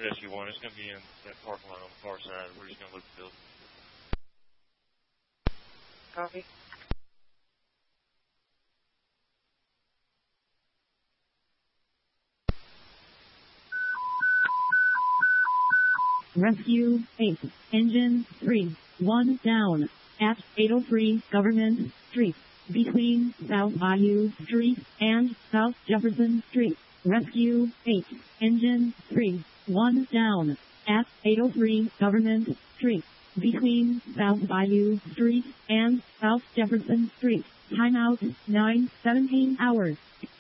Rescue 1. It's going to be in that parking lot on the far side. We're just going to look at the building. Copy. Rescue 8, Engine 3, 1 down, at 803 Government Street, between South Bayou Street and South Jefferson Street. Rescue 8, Engine 3, 1 down, at 803 Government Street, between South Bayou Street and South Jefferson Street. Timeout 9:17 hours.